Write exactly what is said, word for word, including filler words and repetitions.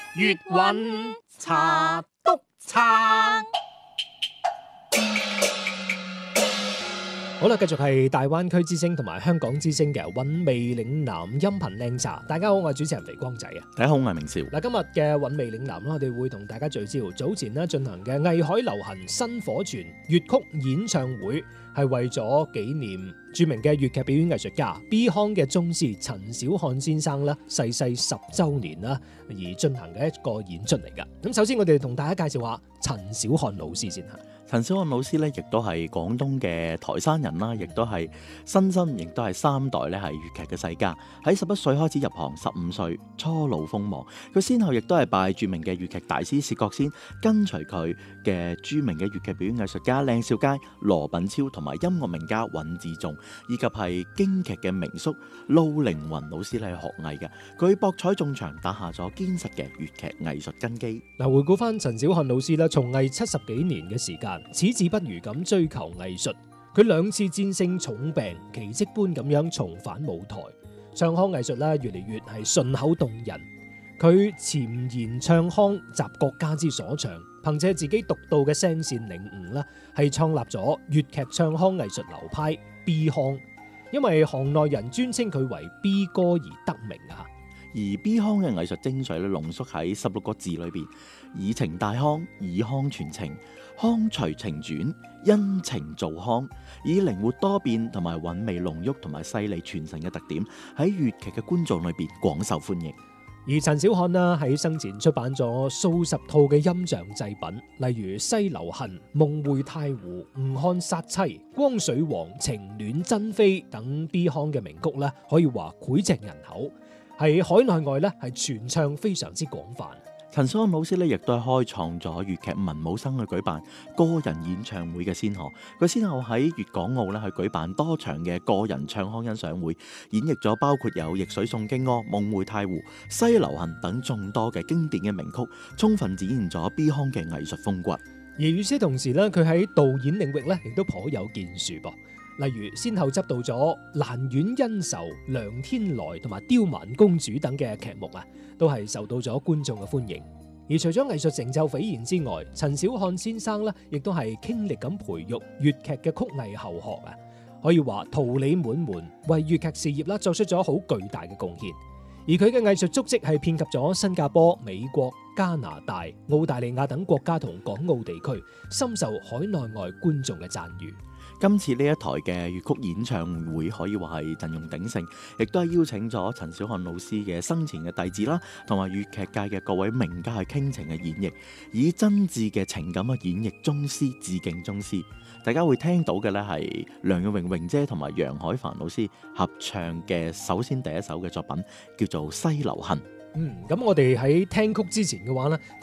粵韻茶篤撐。 好啦，繼續係大灣區之聲同埋香港之聲嘅韻味嶺南音頻靚茶。大家好，我係主持人肥光仔啊。 大家好，我係明少。 嗱，今日嘅韻味嶺南啦，我哋會同大家聚焦早前咧進行嘅藝海流行薪火泉粵曲演唱會，係為咗紀念著名嘅粵劇表演藝術家 B 腔嘅宗師陳小漢先生啦逝世十週年啦而進行嘅一個演出嚟㗎。咁首先我哋同大家介紹下陳小漢老師先嚇。 陳小漢老師咧，亦都係廣東嘅台山人啦，亦都係新生，亦都係三代咧係粵劇嘅世家。喺十一歲開始入行，十五歲初露鋒芒。佢先後亦都係拜著名嘅粵劇大師薛覺先，跟隨佢嘅著名嘅粵劇表演藝術家靚少佳、羅品超同埋音樂名家尹自重，以及係京劇嘅名宿陸凌雲老師嚟學藝嘅。佢博采眾長，打下咗堅實嘅粵劇藝術根基。 嗱，回顧翻陳小漢老師咧，從藝七十幾年嘅時間，矢志不渝咁追求藝術，佢兩次戰勝重病，奇蹟般咁樣重返舞台，唱腔藝術咧越嚟越係順口動人。佢潛言唱腔集國家之所長，憑借自己獨到嘅聲線領悟啦，係創立咗粵劇唱腔藝術流派 B 腔，因為行內人尊稱佢為 B 哥而得名啊。 而 B 腔嘅藝術精髓咧，濃縮喺十六個字裏邊，以情帶腔，以腔傳情，腔隨情轉，因情造腔，以靈活多變同埋韻味濃郁同埋細膩傳神嘅特點，喺粵劇嘅觀眾裏邊廣受歡迎。 而陳小漢呢喺生前出版咗數十套嘅音像製品，例如《西樓恨》《夢回太湖》《吳漢殺妻》《光水王》《情戀珍妃》等 B 腔嘅名曲咧，可以話膾炙人口。喺海內外咧，係傳唱非常之廣泛。 陳小漢老師咧，亦都係開創咗粵劇文武生去舉辦個人演唱會嘅先河。佢先後喺粵港澳咧去舉辦多場嘅個人唱腔欣賞會，演繹咗包括有《逆水送京柯》《夢回太湖》《西樓恨》等眾多嘅經典嘅名曲，充分展現咗 B 腔嘅藝術風骨。 而與此同時咧，佢喺導演領域咧，亦都頗有建樹噃。例如先後執導咗《蘭苑恩仇》《梁天來》同埋《刁蠻公主》等嘅劇目啊，都係受到咗觀眾嘅歡迎。而除咗藝術成就斐然之外，陳小漢先生咧，亦都係傾力咁培育粵劇嘅曲藝後學啊，可以話桃李滿門，為粵劇事業啦作出咗好巨大嘅貢獻。而佢嘅藝術足跡係遍及咗新加坡、美國、加拿大、澳大利亞等國家同港澳地區，深受海內外觀眾嘅讚譽。 今次呢一台嘅粵曲演唱會可以話係陣容鼎盛，亦都係邀請咗陳小漢老師嘅生前嘅弟子啦，同埋粵劇界嘅各位名家去傾情嘅演繹，以真摯嘅情感去演繹宗師，致敬宗師。大家會聽到嘅呢係梁玉榮榮姐同埋楊海帆老師合唱嘅首先第一首嘅作品，叫做《西樓恨》。 嗯，咁我哋喺聽曲之前嘅話呢。